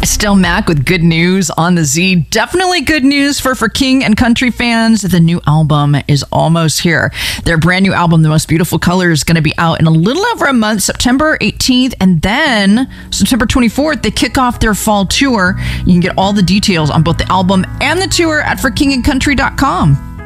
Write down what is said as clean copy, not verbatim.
Estelle Mack with good news on the Z. Definitely good news for King and Country fans. The new album is almost here. Their brand new album, The Most Beautiful Color, is going to be out in a little over a month, September 18th. And then September 24th, they kick off their fall tour. You can get all the details on both the album and the tour at forkingandcountry.com.